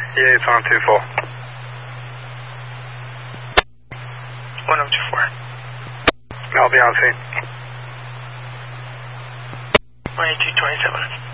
Yeah, it's on 2-4. 1024. I'll be on scene. 2227.